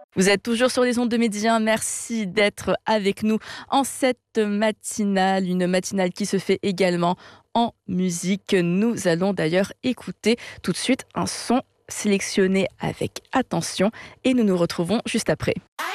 Vous êtes toujours sur les ondes de Médien. Merci d'être avec nous en cette matinale, une matinale qui se fait également en musique. Nous allons d'ailleurs écouter tout de suite un son sélectionné avec attention et nous nous retrouvons juste après.